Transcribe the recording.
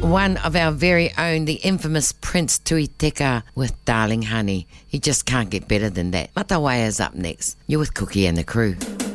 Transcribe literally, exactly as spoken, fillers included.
one of our very own, the infamous Prince Tui Teka with Darling Honey. You just can't get better than that. Matawai is up next. You're with Cookie and the crew.